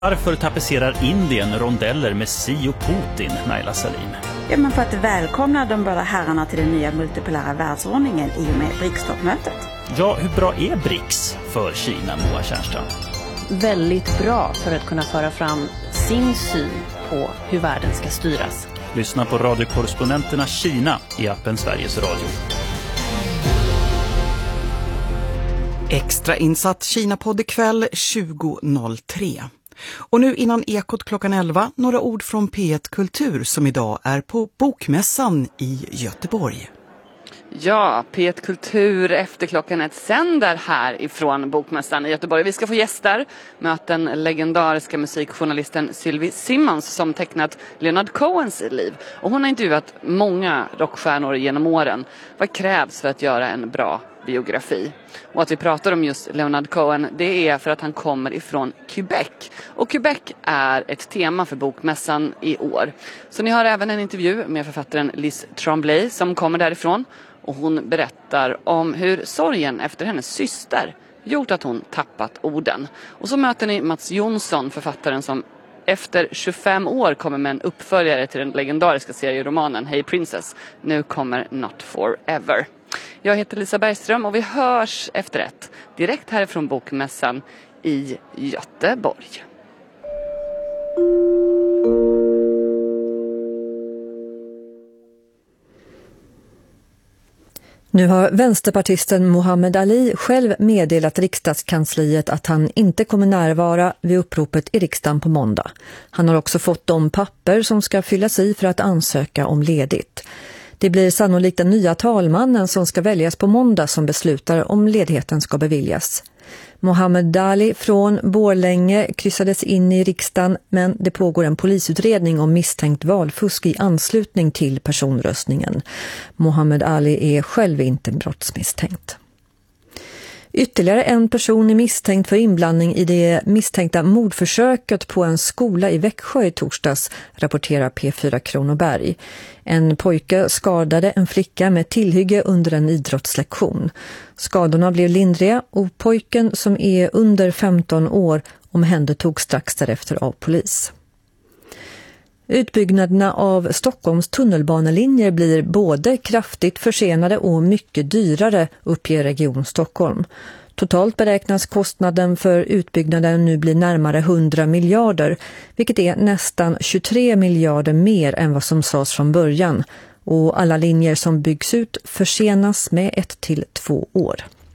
Varför tapetserar Indien rondeller med Xi och Putin, Naila Salim? Ja, men för att välkomna de båda herrarna till den nya multipolära världsordningen i och med BRICS-toppmötet. Ja, hur bra är BRICS för Kina, Moa Tjärnstrand? Väldigt bra för att kunna föra fram sin syn på hur världen ska styras. Lyssna på radiokorrespondenterna Kina i appen Sveriges Radio. Extra insatt Kina-podd ikväll 20.03. Och nu innan Ekot klockan 11, några ord från P1 Kultur som idag är på Bokmässan i Göteborg. Ja, P1 Kultur efter klockan 1 sänder här ifrån Bokmässan i Göteborg. Vi ska få gäster, möta den legendariska musikjournalisten Sylvie Simmons som tecknat Leonard Cohens liv. Och hon har intervjuat många rockstjärnor genom åren. Vad krävs för att göra en bra biografi? Och att vi pratar om just Leonard Cohen, det är för att han kommer ifrån Quebec. Och Quebec är ett tema för Bokmässan i år. Så ni har även en intervju med författaren Liz Tremblay som kommer därifrån. Och hon berättar om hur sorgen efter hennes syster gjort att hon tappat orden. Och så möter ni Mats Jonsson, författaren som efter 25 år kommer med en uppföljare till den legendariska serieromanen Hey Princess. Nu kommer Not Forever. Jag heter Lisa Bergström och vi hörs efter 1 direkt härifrån Bokmässan i Göteborg. Nu har vänsterpartisten Muhammad Ali själv meddelat riksdagskansliet att han inte kommer närvara vid uppropet i riksdagen på måndag. Han har också fått de papper som ska fyllas i för att ansöka om ledigt. Det blir sannolikt den nya talmannen som ska väljas på måndag som beslutar om ledigheten ska beviljas. Muhammad Ali från Borlänge kryssades in i riksdagen, men det pågår en polisutredning om misstänkt valfusk i anslutning till personröstningen. Muhammad Ali är själv inte brottsmisstänkt. Ytterligare en person är misstänkt för inblandning i det misstänkta mordförsöket på en skola i Växjö i torsdags, rapporterar P4 Kronoberg. En pojke skadade en flicka med tillhygge under en idrottslektion. Skadorna blev lindriga och pojken som är under 15 år omhändertogs strax därefter av polis. Utbyggnaderna av Stockholms tunnelbanelinjer blir både kraftigt försenade och mycket dyrare, uppger Region Stockholm. Totalt beräknas kostnaden för utbyggnaden nu bli närmare 100 miljarder, vilket är nästan 23 miljarder mer än vad som sades från början. Och alla linjer som byggs ut försenas med 1 till 2 år.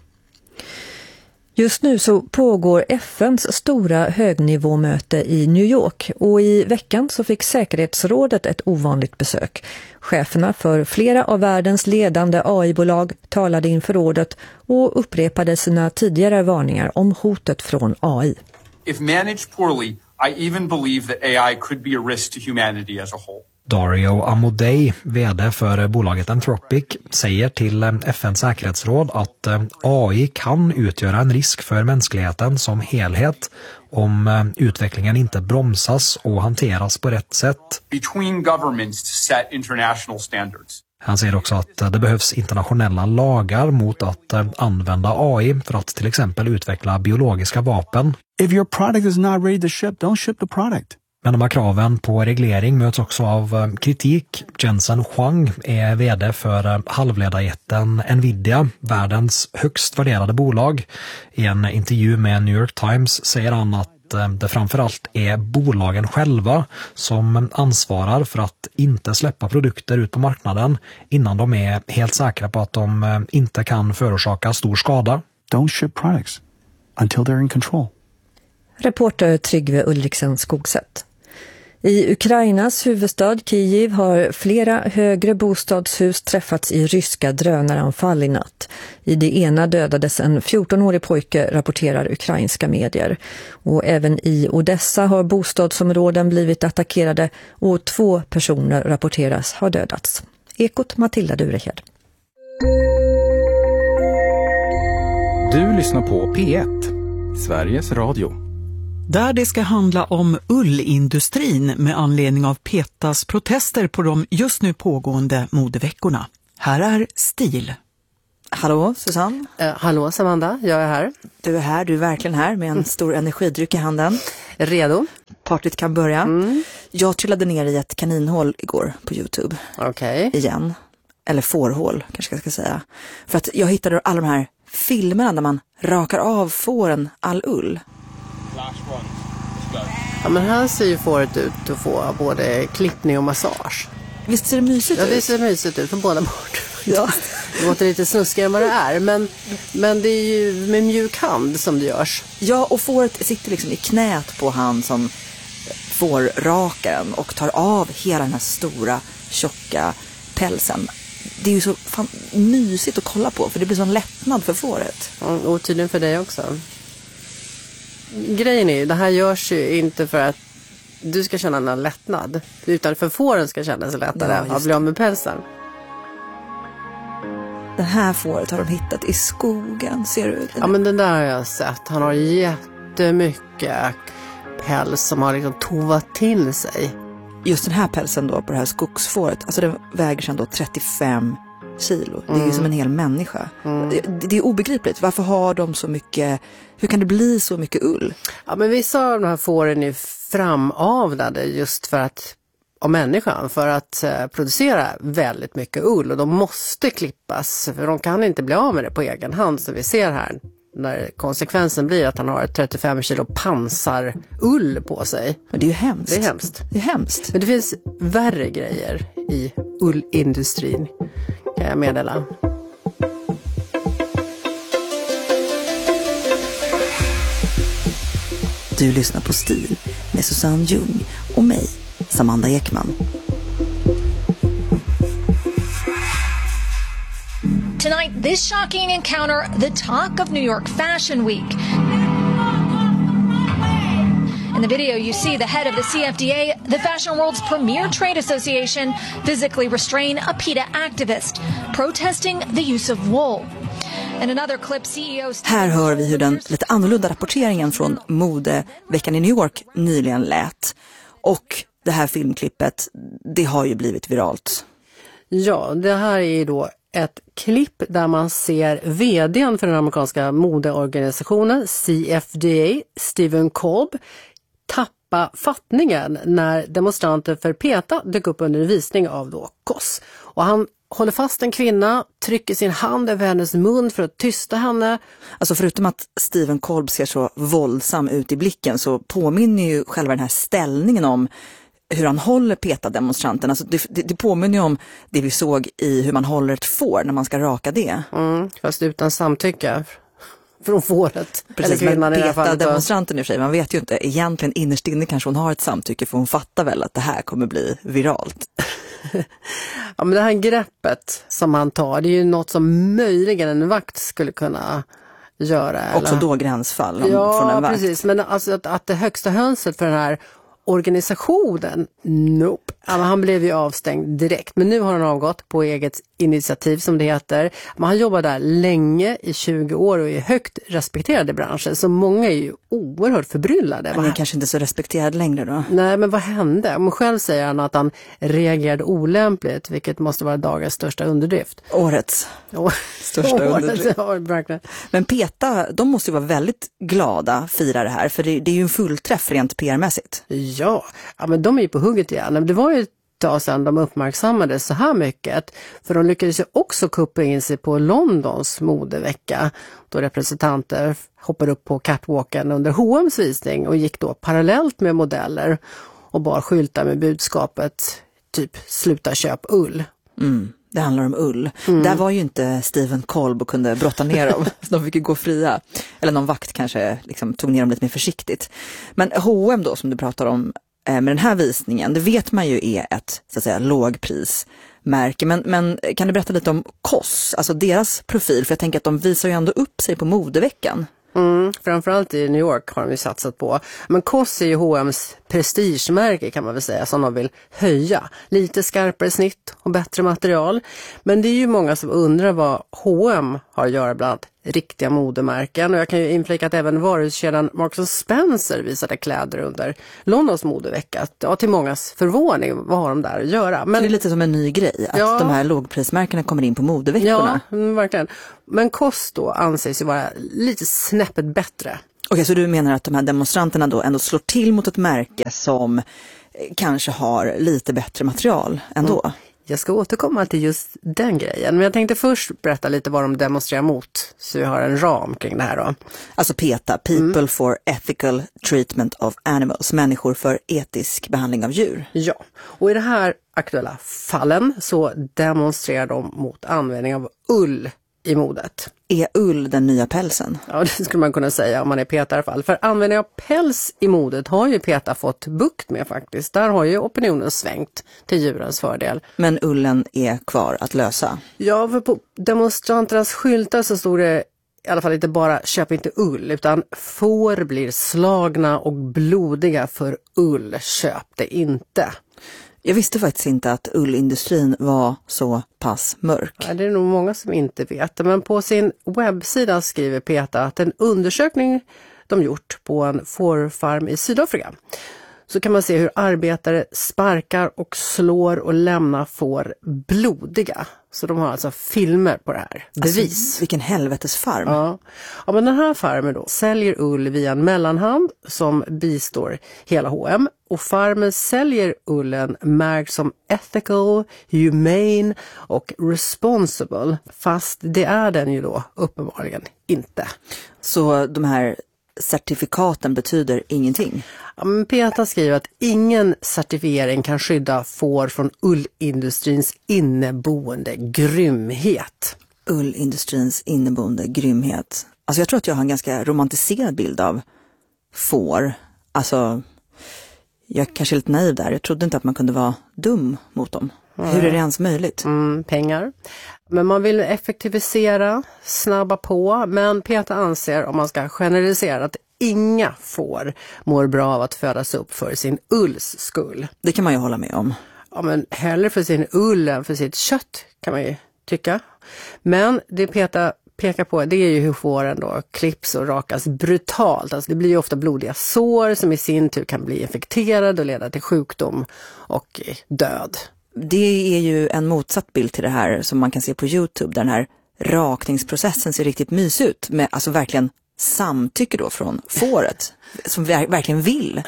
Just nu så pågår FNs stora högnivåmöte i New York och i veckan så fick säkerhetsrådet ett ovanligt besök. Cheferna för flera av världens ledande AI-bolag talade inför rådet och upprepade sina tidigare varningar om hotet från AI. If managed poorly, I even believe that AI could be a risk to humanity as a whole. Dario Amodei, vd för bolaget Anthropic, säger till FNs säkerhetsråd att AI kan utgöra en risk för mänskligheten som helhet om utvecklingen inte bromsas och hanteras på rätt sätt. Between governments to set international standards. Han säger också att det behövs internationella lagar mot att använda AI för att till exempel utveckla biologiska vapen. If your product is not ready to ship, don't ship the product. Men de här kraven på reglering möts också av kritik. Jensen Huang är vd för halvledarjätten Nvidia, världens högst värderade bolag. I en intervju med New York Times säger han att det framförallt är bolagen själva som ansvarar för att inte släppa produkter ut på marknaden innan de är helt säkra på att de inte kan förorsaka stor skada. Don't ship products until they're in control. Reporter Tryggve Ulriksen Skogsätt. I Ukrainas huvudstad Kiev har flera högre bostadshus träffats i ryska drönaranfall i natt. I det ena dödades en 14-årig pojke, rapporterar ukrainska medier. Och även i Odessa har bostadsområden blivit attackerade och 2 personer rapporteras ha dödats. Ekot Matilda Durehed. Du lyssnar på P1, Sveriges Radio. Där det ska handla om ullindustrin med anledning av PETAs protester på de just nu pågående modeveckorna. Här är Stil. Hallå Susanne. Hallå Samanda, jag är här. Du är här, du är verkligen här med en stor energidryck i handen. Redo? Partyt kan börja. Jag trillade ner i ett kaninhål igår på YouTube. Okej. Igen. Eller fårhål kanske jag ska säga. För att jag hittade alla de här filmerna där man rakar av fåren all ull. Ja, men här ser ju fåret ut att få både klippning och massage. Visst ser det mysigt ut? Ja, det ser mysigt ut för båda bort. Ja. Det låter lite snuskigare än vad det är. Men det är ju med mjuk hand som det görs. Ja, och fåret sitter liksom i knät på han som får rakaren och tar av hela den här stora, tjocka pälsen. Det är ju så fan mysigt att kolla på, för det blir sån lättnad för fåret. Och tydligen för dig också. Grejen är ju, det här görs ju inte för att du ska känna en lättnad, utan för fåren ska känna sig lättare att bli av med pälsen. Det här fåret har de hittat i skogen, ser du? Ja, men den där har jag sett. Han har jättemycket päls som har liksom tovat till sig. Just den här pälsen då på det här skogsfåret, alltså den väger sedan då 35 kilo. Det är ju som en hel människa. Det är obegripligt. Varför har de så mycket, hur kan det bli så mycket ull? Ja, men vissa av de här fåren är framavlade just för att av människan för att producera väldigt mycket ull, och de måste klippas för de kan inte bli av med det på egen hand, som vi ser här när konsekvensen blir att han har 35 kilo pansarull på sig. Men det är ju hemskt. Det är hemskt. Det är hemskt. Men det finns värre grejer i ullindustrin, kan jag meddela. Du lyssnar på Stil med Susanne Ljung och mig, Samanda Ekman. Tonight, this shocking encounter, the talk of New York Fashion Week. In the video, you see the head of the CFDA, the fashion world's premier trade association, physically restrain a PETA activist, protesting the use of wool. And another clip, CEOs... Här hör vi hur den lite annorlunda rapporteringen från modeveckan i New York nyligen lät. Och det här filmklippet, det har ju blivit viralt. Ja, det här är då ett klipp där man ser vdn för den amerikanska modeorganisationen CFDA, Stephen Kolb, tappa fattningen när demonstranter för PETA dök upp under en visning av då KOS. Och han håller fast en kvinna, trycker sin hand över hennes mun för att tysta henne. Alltså förutom att Stephen Kolb ser så våldsam ut i blicken, så påminner ju själva den här ställningen om hur han håller PETA-demonstranten. Alltså det påminner ju om det vi såg i hur man håller ett får när man ska raka det. Fast utan samtycke från fåret. Precis, men PETA-demonstranten i sig, man vet ju inte. Egentligen innerst inne kanske hon har ett samtycke, för hon fattar väl att det här kommer bli viralt. Ja, men det här greppet som han tar, det är ju något som möjligen en vakt skulle kunna göra. Också eller? Då gränsfall från en vakt. Ja, precis. Men alltså att det högsta hönset för den här organisationen, nope. Ja, han blev ju avstängd direkt. Men nu har han avgått på eget initiativ, som det heter. Men han jobbar där länge, i 20 år, och är högt respekterad i branschen. Så många är ju oerhört förbryllade. Han är kanske inte så respekterad längre då. Nej, men vad hände? Om själv säger han att han reagerade olämpligt, vilket måste vara dagens största underdrift. Årets största underdrift. Ja, verkligen. Men PETA, de måste ju vara väldigt glada, fira det här. För det är ju en fullträff rent PR-mässigt. Ja, men de är ju på hugget igen. Det var ju ett tag sedan de uppmärksammade så här mycket. För de lyckades ju också kuppa in sig på Londons modevecka. Då representanter hoppade upp på catwalken under H&M's visning och gick då parallellt med modeller och bar skyltar med budskapet typ sluta köp ull. Det handlar om ull. Där var ju inte Stephen Kolb och kunde brotta ner dem. De fick ju gå fria. Eller någon vakt kanske liksom tog ner dem lite mer försiktigt. Men H&M då, som du pratar om med den här visningen, det vet man ju är ett så att säga lågprismärke. Men kan du berätta lite om KOS, alltså deras profil? För jag tänker att de visar ju ändå upp sig på modeveckan. Framförallt i New York har de ju satsat på. Men KOS är ju H&M's prestigemärke, kan man väl säga, som de vill höja. Lite skarpare snitt och bättre material. Men det är ju många som undrar vad H&M har att göra bland annat riktiga modemärken. Och jag kan ju inflika att även varuhuskedjan Marks & Spencer visade kläder under Londons modevecka. Ja, till mångas förvåning, vad har de där att göra? Men det är lite som en ny grej, att de här lågprismärkena kommer in på modeveckorna. Ja, verkligen. Men Koss då anses ju vara lite snäppet bättre. Okej, så du menar att de här demonstranterna då ändå slår till mot ett märke som kanske har lite bättre material ändå? Jag ska återkomma till just den grejen. Men jag tänkte först berätta lite vad de demonstrerar mot. Så vi har en ram kring det här då. Alltså PETA, People for Ethical Treatment of Animals. Människor för etisk behandling av djur. Ja, och i det här aktuella fallen så demonstrerar de mot användning av ull i modet. Är ull den nya pälsen? Ja, det skulle man kunna säga om man är PETA i alla fall. För användning av päls i modet har ju PETA fått bukt med faktiskt. Där har ju opinionen svängt till djurens fördel. Men ullen är kvar att lösa? Ja, för på demonstranternas skyltar så stod det i alla fall inte bara köp inte ull, utan får blir slagna och blodiga för ull, köp det inte. Jag visste faktiskt inte att ullindustrin var så pass mörk. Ja, det är nog många som inte vet. Men på sin webbsida skriver PETA att en undersökning de gjort på en fårfarm i Sydafrika. Så kan man se hur arbetare sparkar och slår och lämnar får blodiga. Så de har alltså filmer på det här. Bevis. Alltså, vilken helvetesfarm. Ja, men den här farmen då säljer ull via en mellanhand som bistår hela H&M. Och farmen säljer ullen märkt som ethical, humane och responsible. Fast det är den ju då uppenbarligen inte. Så de här certifikaten betyder ingenting? Ja, men PETA skriver att ingen certifiering kan skydda får från ullindustrins inneboende grymhet. Ullindustrins inneboende grymhet. Alltså jag tror att jag har en ganska romantiserad bild av får. Alltså jag kanske är lite naiv där. Jag trodde inte att man kunde vara dum mot dem. Hur är det ens möjligt? Pengar. Men man vill effektivisera, snabba på. Men PETA anser, om man ska generalisera, att inga får mår bra av att födas upp för sin ulls skull. Det kan man ju hålla med om. Ja, men hellre för sin ull än för sitt kött kan man ju tycka. Men det PETA pekar på, det är ju hur fåren då klipps och rakas brutalt. Alltså det blir ju ofta blodiga sår som i sin tur kan bli infekterade och leda till sjukdom och död. Det är ju en motsatt bild till det här som man kan se på YouTube, där den här rakningsprocessen ser riktigt mysig ut, med alltså verkligen samtycke då från fåret som verkligen vill.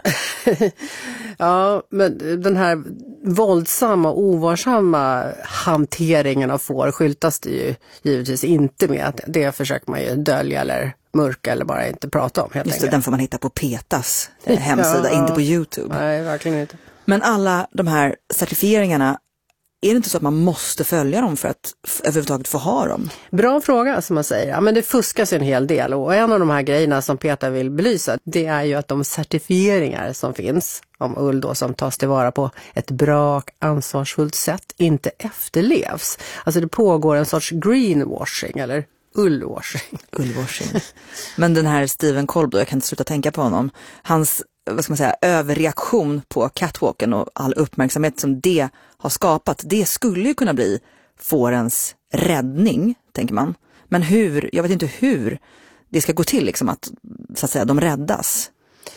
Ja, men den här våldsamma, ovarsamma hanteringen av får skyltas det ju givetvis inte med. Det försöker man ju dölja eller mörka eller bara inte prata om helt enkelt. Just det, den får man hitta på PETAs hemsida, inte på YouTube. Nej, verkligen inte. Men alla de här certifieringarna, är det inte så att man måste följa dem för att överhuvudtaget få ha dem? Bra fråga som man säger. Ja, men det fuskas en hel del, och en av de här grejerna som PETA vill belysa, det är ju att de certifieringar som finns om ull då, som tas tillvara på ett bra, ansvarsfullt sätt, inte efterlevs. Alltså det pågår en sorts greenwashing eller ullwashing. Ullwashing. Men den här Stephen Kolb då, jag kan inte sluta tänka på honom. Hans, vad ska man säga, överreaktion på catwalken och all uppmärksamhet som det har skapat, det skulle ju kunna bli fårens räddning, tänker man. Men hur, jag vet inte hur det ska gå till liksom att, så att säga, de räddas.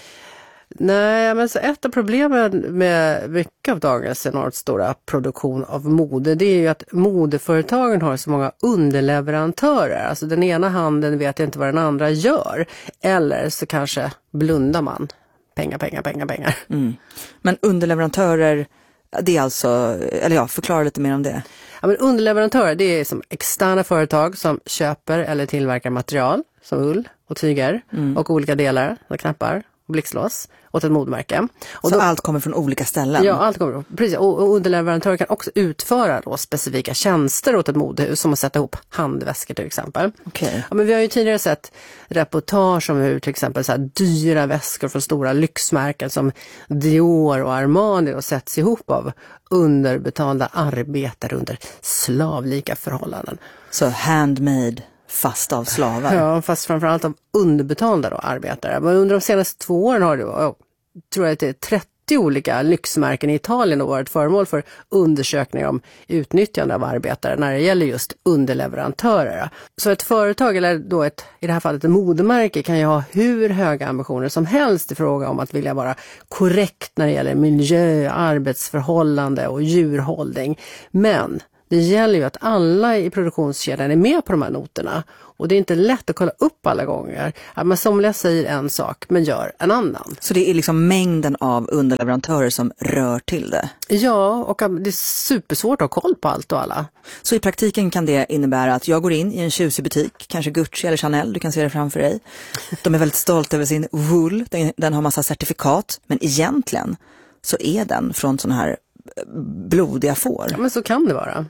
Nej, men så ett av problemen med mycket av dagens enormt stora produktion av mode, det är ju att modeföretagen har så många underleverantörer. Alltså den ena handen vet inte vad den andra gör. Eller så kanske blundar man. Pengar. Men underleverantörer, det är alltså, eller ja, förklara lite mer om det. Ja, men underleverantörer, det är som externa företag som köper eller tillverkar material som ull och tyger och olika delar, och knappar och blixtlås åt ett modemärke. Och så allt kommer från olika ställen? Ja, allt kommer från, precis. Och underleverantörer kan också utföra då specifika tjänster åt ett modehus, som att sätta ihop handväskor till exempel. Okay. Ja, men vi har ju tidigare sett reportage om hur till exempel så här dyra väskor från stora lyxmärken som Dior och Armani och sätts ihop av underbetalda arbetare under slavlika förhållanden. Så handmade, fast av slavar. Ja, fast framförallt av underbetalda då, arbetare. Men under de senaste 2 åren har det, tror jag att det är olika lyxmärken i Italien och varit föremål för undersökningar om utnyttjande av arbetare när det gäller just underleverantörer. Så ett företag, eller då i det här fallet ett modemärke, kan ju ha hur höga ambitioner som helst i fråga om att vilja vara korrekt när det gäller miljö, arbetsförhållande och djurhållning. Men det gäller ju att alla i produktionskedjan är med på de här noterna. Och det är inte lätt att kolla upp alla gånger. Att man somliga säger en sak men gör en annan. Så det är liksom mängden av underleverantörer som rör till det? Ja, och det är supersvårt att ha koll på allt och alla. Så i praktiken kan det innebära att jag går in i en tjusig butik, kanske Gucci eller Chanel, du kan se det framför dig. De är väldigt stolta över sin wool, den har massa certifikat. Men egentligen så är den från sån här blodiga får. Ja, men så kan det vara.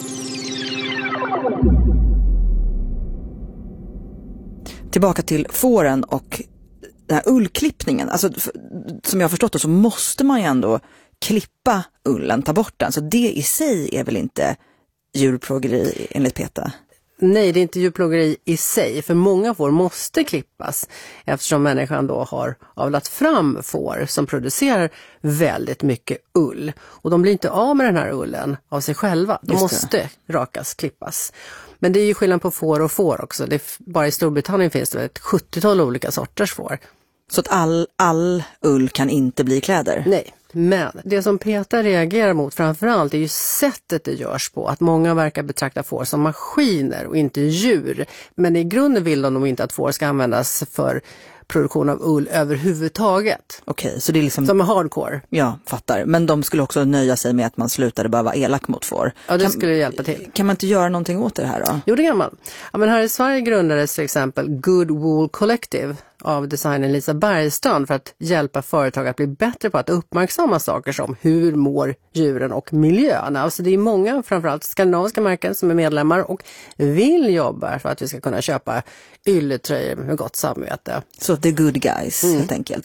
Tillbaka till fåren och den här ullklippningen. Alltså, som jag har förstått det så måste man ju ändå klippa ullen, ta bort den. Så det i sig är väl inte djurplågeri enligt PETA? Nej, det är inte djurplågeri i sig. För många får måste klippas eftersom människan då har avlat fram får som producerar väldigt mycket ull. Och de blir inte av med den här ullen av sig själva. De måste rakas, klippas. Men det är ju skillnad på får och får också. Bara i Storbritannien finns det ett 70-tal olika sorters får. Så att all ull kan inte bli kläder? Nej, men det som PETA reagerar mot framförallt är ju sättet det görs på. Att många verkar betrakta får som maskiner och inte djur. Men i grunden vill de nog inte att får ska användas för produktion av ull överhuvudtaget. Okej, så det är liksom... Som är hardcore. Ja, fattar. Men de skulle också nöja sig med att man slutade bara vara elak mot får. Ja, det skulle hjälpa till. Kan man inte göra någonting åt det här då? Jo, det kan man. Ja, men här i Sverige grundades till exempel Good Wool Collective av designern Lisa Bergstrand för att hjälpa företag att bli bättre på att uppmärksamma saker som hur mår djuren och miljön. Alltså det är många, framförallt skandinaviska märken som är medlemmar och vill jobba för att vi ska kunna köpa ylletröjor med gott samvete. Så det är good guys helt enkelt.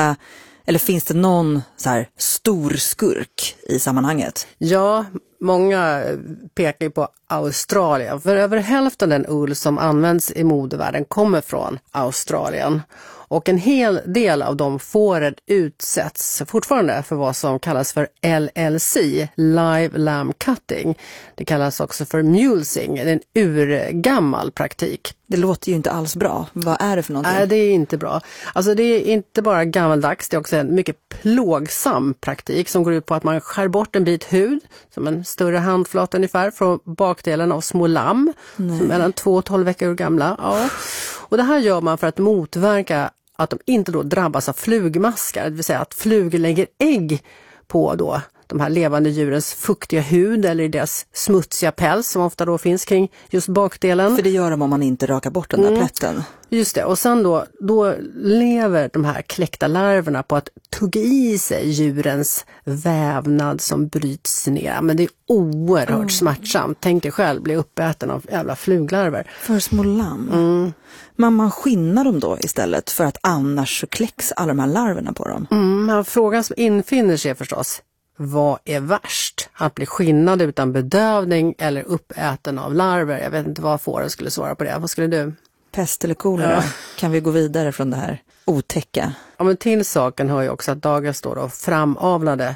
Eller finns det någon så här stor skurk i sammanhanget? Ja, många pekar på Australien. För över hälften av den ull som används i modevärlden kommer från Australien. Och en hel del av de fåren utsätts fortfarande för vad som kallas för LLC, Live Lamb Cutting. Det kallas också för mulesing, det är en urgammal praktik. Det låter ju inte alls bra. Vad är det för någonting? Nej, det är inte bra. Alltså det är inte bara gammaldags, det är också en mycket plågsam praktik som går ut på att man skär bort en bit hud, som en större handflat ungefär, från bakdelen av små lamm, som är mellan 2 och 12 veckor gamla. Ja. Och det här gör man för att motverka att de inte då drabbas av flugmaskar, det vill säga att flugor lägger ägg på då de här levande djurens fuktiga hud eller i deras smutsiga päls som ofta då finns kring just bakdelen. För det gör de om man inte rakar bort den där plätten. Just det, och sen då lever de här kläckta larverna på att tugga i sig djurens vävnad som bryts ner. Men det är oerhört smärtsamt. Tänk dig själv bli uppäten av jävla fluglarver. För små lamm. Men man skinnar dem då istället för att annars så kläcks alla de här larverna på dem. Men frågan som infinner sig förstås, vad är värst? Att bli skinnad utan bedövning eller uppäten av larver? Jag vet inte vad fåren skulle svara på det. Vad skulle du? Pest eller kolera? Ja. Kan vi gå vidare från det här otäcka? Ja, men till saken hör ju också att dagar står då framavlade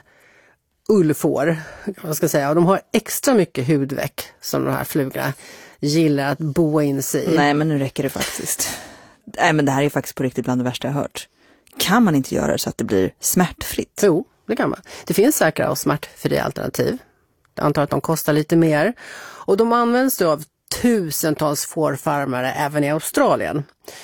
ullfår. Vad ska jag säga? Och de har extra mycket hudveck som de här flugorna gillar att boa in sig i. Nej, men nu räcker det faktiskt. Nej, men det här är faktiskt på riktigt bland det värsta jag hört. Kan man inte göra det så att det blir smärtfritt? Jo, det kan man. Det finns säkra och smärtfria alternativ. Jag antar att de kostar lite mer. Och de används då av tusentals fårfarmare även i Australien.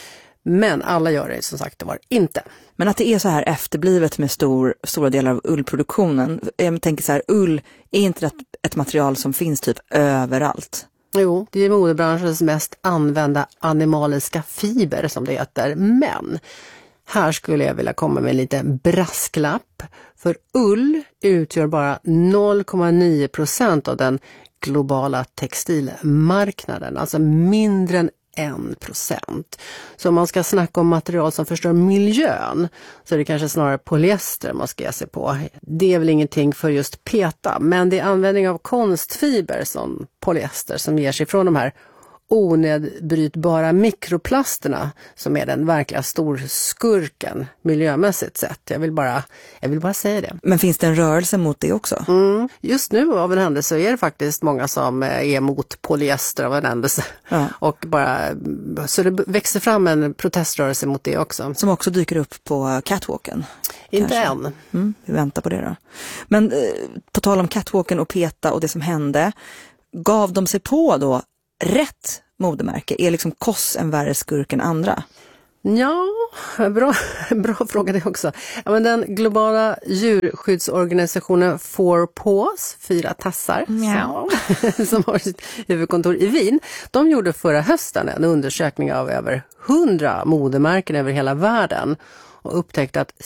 Men alla gör det som sagt det var inte. Men att det är så här efterblivet med stora delar av ullproduktionen. Jag tänker så här, ull är inte ett material som finns typ överallt. Jo, det är modebranschens mest använda animaliska fiber som det heter. Men här skulle jag vilja komma med en liten brasklapp. För ull utgör bara 0,9% av den globala textilmarknaden. Alltså mindre än 1%. Så om man ska snacka om material som förstör miljön så är det kanske snarare polyester man ska ge sig på. Det är väl ingenting för just PETA, men det är användning av konstfiber som polyester som ger sig från de här onedbrytbara mikroplasterna som är den verkliga storskurken miljömässigt sett. Jag vill bara säga det. Men finns det en rörelse mot det också? Just nu av en händelse så är det faktiskt många som är emot polyester av en händelse. Ja. Så det växer fram en proteströrelse mot det också. Som också dyker upp på catwalken? Inte än. Vi väntar på det då. Men på tal om catwalken och PETA och det som hände, gav de sig på då rätt modemärke? Är liksom COS en värre skurk än andra? Ja, bra fråga det också. Ja, men den globala djurskyddsorganisationen 4 Paws, 4 tassar, som har sitt huvudkontor i Wien, de gjorde förra hösten en undersökning av över 100 modemärken över hela världen och upptäckte att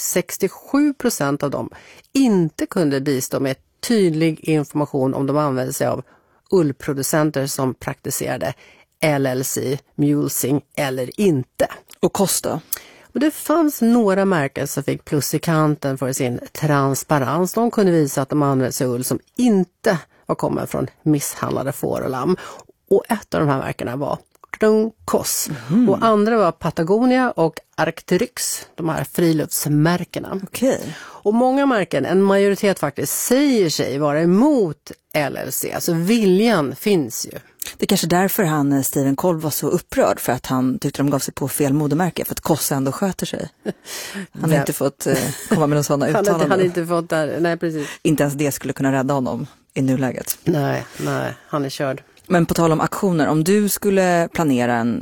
67% av dem inte kunde bistå med tydlig information om de använde sig av ullproducenter som praktiserade LLC, mulesing eller inte. Och kosta? Men det fanns några märken som fick plus i kanten för sin transparens. De kunde visa att de använde sig ull som inte var kommen från misshandlade får och lamm. Och ett av de här märkena var COS. Och andra var Patagonia och Arc'teryx, de här friluftsmärkena. Okay. Och många märken, en majoritet faktiskt, säger sig vara emot LLC. Alltså viljan finns ju. Det är kanske därför Steven Kolb var så upprörd, för att han tyckte de gav sig på fel modemärke, för att COS ändå sköter sig. Han har inte fått komma med någon sådana uttalanden. Han har inte fått där, nej precis. Inte ens det skulle kunna rädda honom i nuläget. Nej, han är körd. Men på tal om aktioner, om du skulle planera en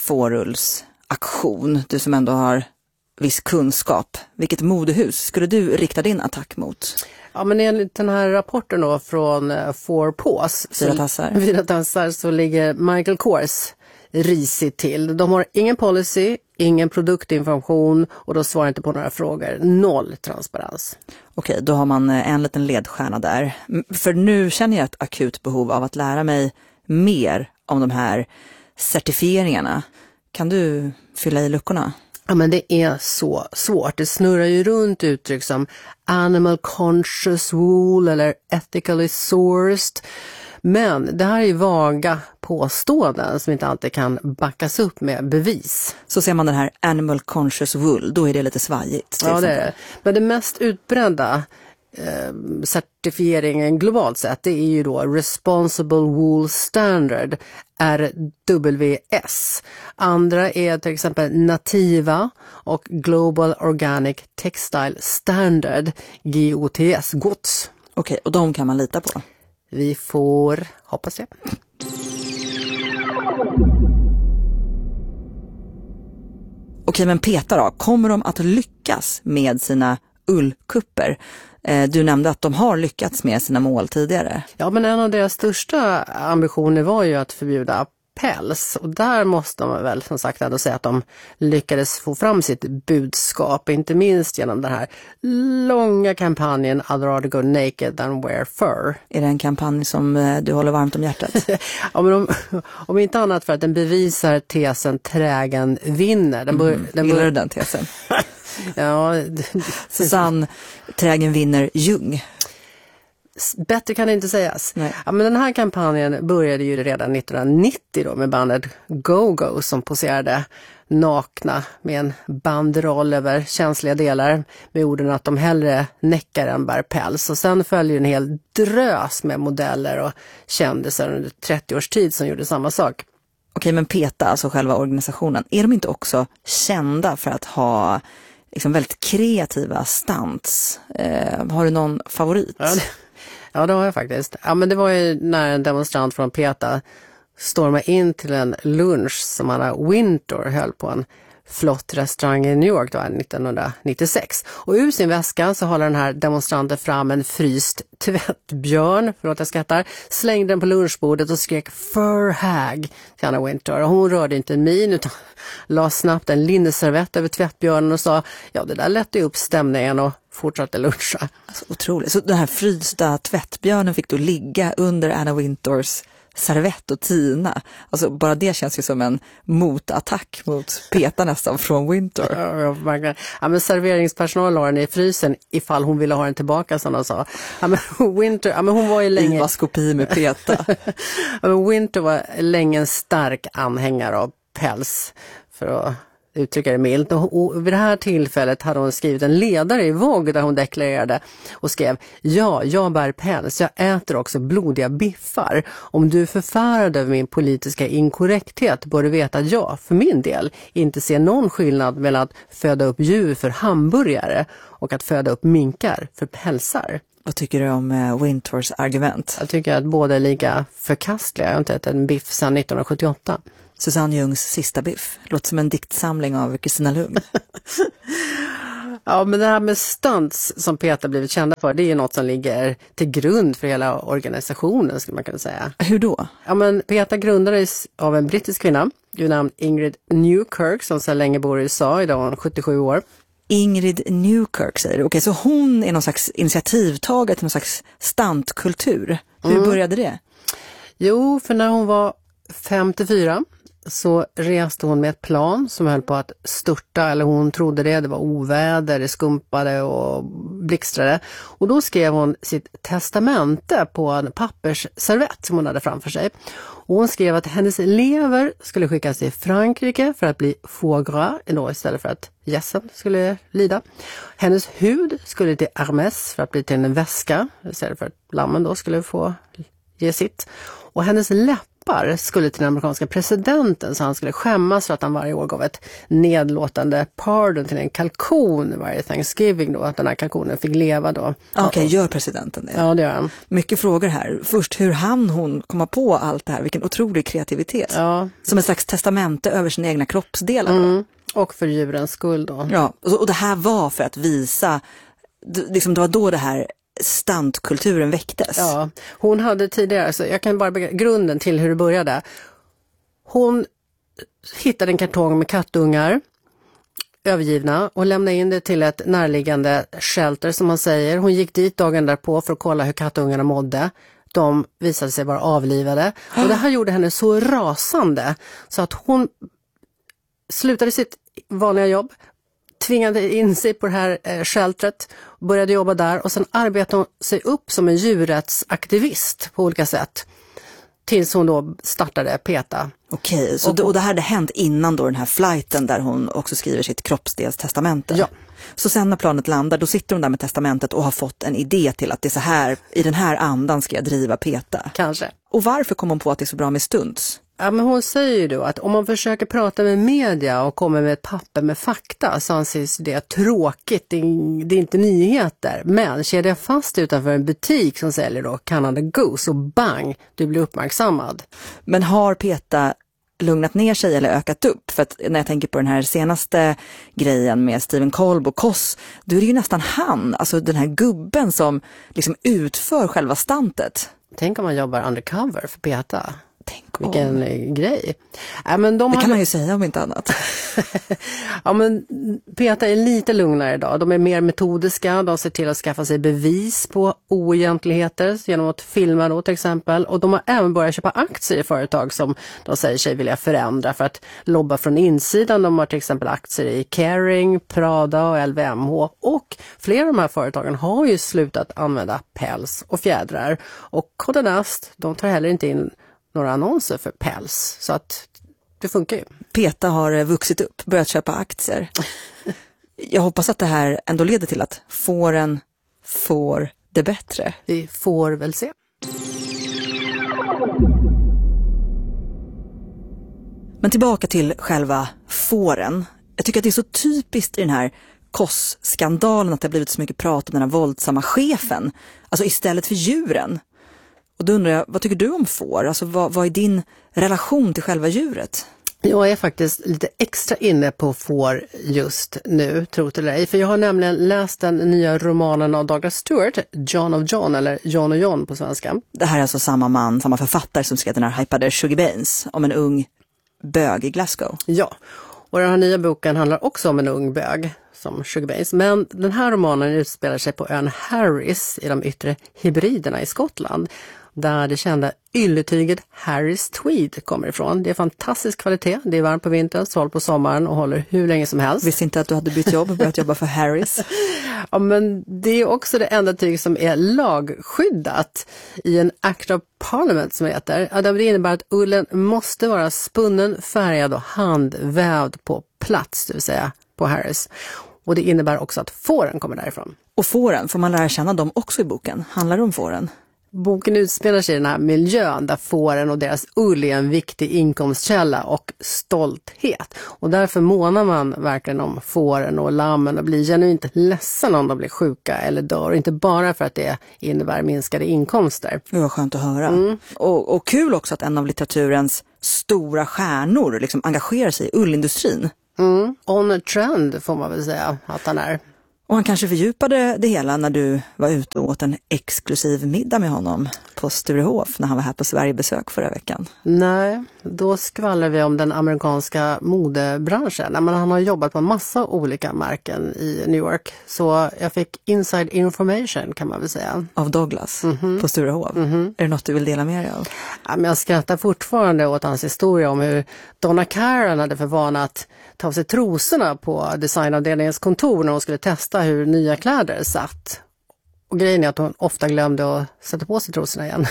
fårullsaktion, du som ändå har viss kunskap, vilket modehus skulle du rikta din attack mot? Ja, men enligt den här rapporten då från 4 Paws, 4 tassar, så ligger Michael Kors risigt till. De har ingen policy, ingen produktinformation och de svarar inte på några frågor. 0 transparens. Okej, då har man en liten ledstjärna där. För nu känner jag ett akut behov av att lära mig mer om de här certifieringarna. Kan du fylla i luckorna? Ja, men det är så svårt. Det snurrar ju runt uttryck som animal conscious wool eller ethically sourced. Men det här är ju vaga påståenden som inte alltid kan backas upp med bevis. Så ser man den här animal conscious wool, då är det lite svajigt. Ja, det är det. Men det mest utbredda certifieringen globalt sett, det är ju då Responsible Wool Standard, RWS. Andra är till exempel Nativa och Global Organic Textile Standard, GOTS, GOTS. Okej, och de kan man lita på? Vi får hoppas det. Okej, men PETA då, kommer de att lyckas med sina ullkupper? Du nämnde att de har lyckats med sina mål tidigare. Ja, men en av deras största ambitioner var ju att förbjuda päls. Och där måste man väl som sagt ändå säga att de lyckades få fram sitt budskap. Inte minst genom den här långa kampanjen I'd rather go naked than wear fur. Är det en kampanj som du håller varmt om hjärtat? Ja, men om inte annat för att den bevisar tesen trägen vinner. Gillar du den tesen? Ja. Susanne, trägen vinner Jung. Bättre kan det inte sägas. Ja, men den här kampanjen började ju redan 1990 då med bandet Go-Go som poserade nakna med en banderoll över känsliga delar med orden att de hellre näckar än bär päls. Och sen följer en hel drös med modeller och kändisar under 30 års tid som gjorde samma sak. Okej, men PETA, alltså själva organisationen, är de inte också kända för att ha liksom väldigt kreativa stunts? Har du någon favorit? Ja, det har jag faktiskt. Ja, men det var ju när en demonstrant från PETA stormade in till en lunch som Anna Wintour höll på en flott restaurang i New York då, 1996. Och ur sin väska så håller den här demonstranten fram en fryst tvättbjörn, förlåt jag skrattar, slängde den på lunchbordet och skrek "fur hag" till Anna Wintour. Och hon rörde inte en min utan la snabbt en linneservett över tvättbjörnen och sa ja, det där lätte upp stämningen och fortsatte luncha. Alltså, otroligt. Så den här frysta tvättbjörnen fick då ligga under Anna Wintours servett och tina. Alltså bara det känns ju som en motattack mot Petra nästan från Winter. Ja, men serveringspersonal la den i frysen ifall hon ville ha den tillbaka, som de sa. Ja, men Winter, ja, men hon var ju länge... Ivaskopi med Petra. Ja, men Winter var länge en stark anhängare av päls, för att uttrycka det milt. Och vid det här tillfället hade hon skrivit en ledare i Vogue där hon deklarerade och skrev: ja, jag bär päls, jag äter också blodiga biffar. Om du är förfärad över min politiska inkorrekthet bör du veta att jag, för min del, inte ser någon skillnad mellan att föda upp djur för hamburgare och att föda upp minkar för pälsar. Vad tycker du om Winters argument? Jag tycker att båda är lika förkastliga. Jag har inte ätit en biff sedan 1978. Susanne Ljungs sista biff. Låter som en diktsamling av Kristina Lugn. Ja, men det här med stunts som Petra blivit kända för, det är ju något som ligger till grund för hela organisationen, skulle man kunna säga. Hur då? Ja, men Petra grundades av en brittisk kvinna vid namn Ingrid Newkirk, som sedan länge bor i USA, idag är hon 77 år. Ingrid Newkirk säger du. Okej, så hon är någon slags initiativtagare till någon slags stantkultur. Hur började det? Jo, för när hon var 54 så reste hon med ett plan som höll på att störta, eller hon trodde det var oväder, det skumpade och blixtrade. Och då skrev hon sitt testamente på en pappersservett som hon hade framför sig. Och hon skrev att hennes lever skulle skickas till Frankrike för att bli foie gras istället för att gässen skulle lida. Hennes hud skulle till Hermès för att bli till en väska istället för att lammen då skulle få ge sitt. Och hennes läppar skulle till den amerikanska presidenten, så han skulle skämmas för att han varje år gav ett nedlåtande pardon till en kalkon varje Thanksgiving då, att den här kalkonen fick leva då. Okej, gör presidenten det? Ja, det gör han. Mycket frågor här. Först, hur hon komma på allt det här? Vilken otrolig kreativitet. Ja. Som ett slags testamente över sina egna kroppsdelar. Och för djurens skull då. Ja, och det här var för att visa, liksom det var då det här stantkulturen väcktes. Ja, hon hade tidigare, så jag kan bara grunden till hur det började. Hon hittade en kartong med kattungar, övergivna, och lämnade in det till ett närliggande shelter, som man säger. Hon gick dit dagen därpå för att kolla hur kattungarna mådde. De visade sig vara avlivade. Och det här gjorde henne så rasande så att hon slutade sitt vanliga jobb, tvingade in sig på det här sheltret, började jobba där, och sen arbetade hon sig upp som en djurrättsaktivist på olika sätt tills hon då startade PETA. Okej, så och det här hade hänt innan då den här flighten där hon också skriver sitt kroppsdelstestamente. Ja. Så sen när planet landar, då sitter hon där med testamentet och har fått en idé till att det är så här, i den här andan ska jag driva PETA. Kanske. Och varför kom hon på att det är så bra med stunts? Ja, men hon säger ju då att om man försöker prata med media och kommer med ett papper med fakta, så anses det tråkigt, det är inte nyheter. Men kedja fast utanför en butik som säljer då Canada Goose, och bang, du blir uppmärksammad. Men har PETA lugnat ner sig eller ökat upp? För att när jag tänker på den här senaste grejen med Stephen Kolb och Koss, då är det ju nästan han, alltså den här gubben som liksom utför själva stantet. Tänk om man jobbar undercover för PETA. Vilken grej. Ja, men det kan man ju säga om inte annat. Ja, men PETA är lite lugnare idag. De är mer metodiska. De ser till att skaffa sig bevis på oegentligheter genom att filma då till exempel. Och de har även börjat köpa aktier i företag som de säger sig vilja förändra för att lobba från insidan. De har till exempel aktier i Kering, Prada och LVMH. Och flera av de här företagen har ju slutat använda päls och fjädrar. Och Condé Nast, de tar heller inte in några annonser för päls, så att det funkar ju. PETA har vuxit upp, börjat köpa aktier. Jag hoppas att det här ändå leder till att fåren får det bättre. Vi får väl se. Men tillbaka till själva fåren. Jag tycker att det är så typiskt i den här Koss-skandalen att det har blivit så mycket prat om den här våldsamma chefen. Alltså istället för djuren. Och då undrar jag, vad tycker du om får? Alltså vad är din relation till själva djuret? Jag är faktiskt lite extra inne på får just nu, tror det eller ej. För jag har nämligen läst den nya romanen av Douglas Stewart, John of John, eller John och John på svenska. Det här är alltså samma man, samma författare som skrev den här hypade Sugar Baines om en ung bög i Glasgow. Ja, och den här nya boken handlar också om en ung bög som Sugar Baines. Men den här romanen utspelar sig på ön Harris i de yttre hybriderna i Skottland. där det kända ylletyget Harris Tweed kommer ifrån. Det är fantastisk kvalitet, det är varmt på vintern, svalt på sommaren och håller hur länge som helst. Visste inte att du hade bytt jobb och börjat jobba för Harris. Ja, men det är också det enda tyg som är lagskyddat i en Act of Parliament som heter. Ja, det innebär att ullen måste vara spunnen, färgad och handvävd på plats, det vill säga på Harris. Och det innebär också att fåren kommer därifrån. Och fåren, får man lära känna dem också i boken? Handlar det om fåren? Boken utspelar sig i den här miljön där fåren och deras ull är en viktig inkomstkälla och stolthet. Och därför månar man verkligen om fåren och lammen och blir genuint ledsen om de blir sjuka eller dör. Inte bara för att det innebär minskade inkomster. Det var skönt att höra. Och kul också att en av litteraturens stora stjärnor liksom engagerar sig i ullindustrin. On a trend får man väl säga att han är. Och han kanske fördjupade det hela när du var ute och åt en exklusiv middag med honom på Sturehof när han var här på Sverigebesök förra veckan. Nej, då skvallrar vi om den amerikanska modebranschen. Men han har jobbat på en massa olika märken i New York. Så jag fick inside information kan man väl säga. Av Douglas på Sturehof. Är det något du vill dela med dig av? Ja, men jag skrattar fortfarande åt hans historia om hur Donna Karan hade för vana att ta av sig trosorna på designavdelningens kontor när hon skulle testa hur nya kläder satt. Och grejen är att hon ofta glömde att sätta på sig trosorna igen.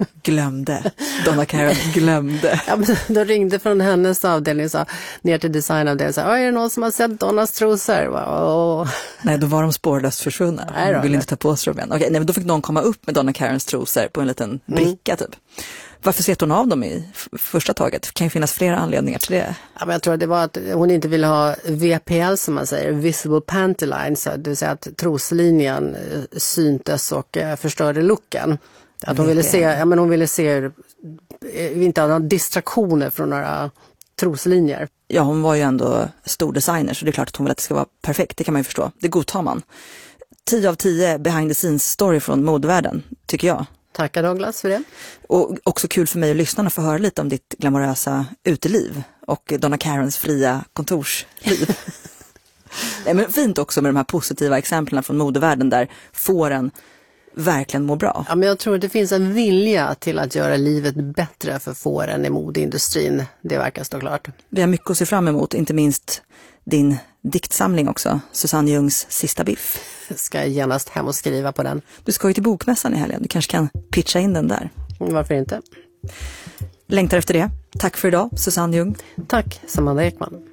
Glömde. Donna Karan glömde. Ja, men de ringde från hennes avdelning och sa ner till designavdelningen och sa, är det någon som har sett Donnas trosor? Nej, då var de spårlöst försvunna. De ville inte ta på sig dem igen. Okej, nej, men då fick någon komma upp med Donna Karans trosor på en liten bricka typ. Varför slet hon av dem i första taget? Det kan ju finnas flera anledningar till det. Ja, men jag tror att det var att hon inte ville ha VPL som man säger, visible panty line, så det vill säga att troslinjen syntes och förstörde looken. Att hon ville se, hon ville se inte ha några distraktioner från några troslinjer. Ja, hon var ju ändå stor designer så det är klart att hon vill att det ska vara perfekt, det kan man ju förstå. Det godtar man. 10 av 10 behind the scenes story från modevärlden, tycker jag. Tackar Douglas för det. Och också kul för mig att lyssna och få höra lite om ditt glamorösa uteliv och Donna Karans fria kontorsliv. Nej, men fint också med de här positiva exemplen från modevärlden där fåren verkligen mår bra. Ja, men jag tror att det finns en vilja till att göra livet bättre för fåren i modeindustrin. Det verkar stå klart. Vi har mycket att se fram emot, inte minst din diktsamling också, Susanne Ljungs Sista biff. Ska jag genast hem och skriva på den. Du ska ju till bokmässan i helgen, du kanske kan pitcha in den där. Varför inte? Längtar efter det. Tack för idag, Susanne Ljung. Tack, Samantha Ekman.